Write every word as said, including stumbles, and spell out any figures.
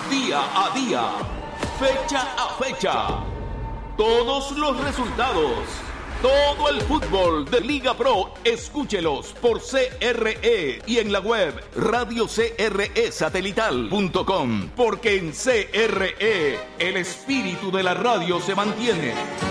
día a día, fecha a fecha. Todos los resultados, todo el fútbol de Liga Pro, escúchelos por C R E y en la web radio c r e satelital punto com, porque en C R E el espíritu de la radio se mantiene.